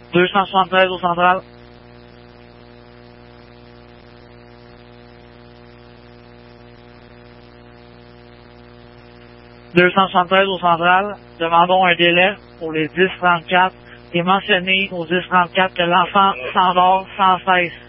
273 au central. « 273 au central, demandons un délai pour les 10-34 et mentionné aux 10-34 que l'enfant s'endort sans cesse.